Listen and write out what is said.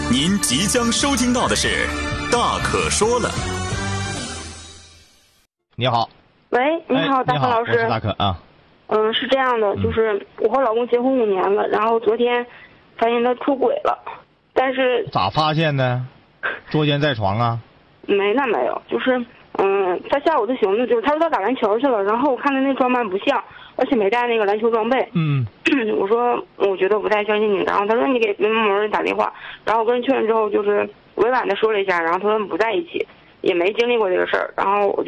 您即将收听到的是《大可说了》。 你好。 喂，你好，大可老师。 我是大可啊。 是这样的，就是我和老公结婚5年了，然后昨天发现他出轨了，但是咋发现的？捉奸在床啊？ 没有，就是他下午就寻思，就是他说他打篮球去了，然后我看他那装扮不像，而且没带那个篮球装备。我说我觉得不太相信你，然后他说你给某人打电话，然后我跟人确认之后，就是委婉的说了一下，然后他说不在一起，也没经历过这个事儿，然后我就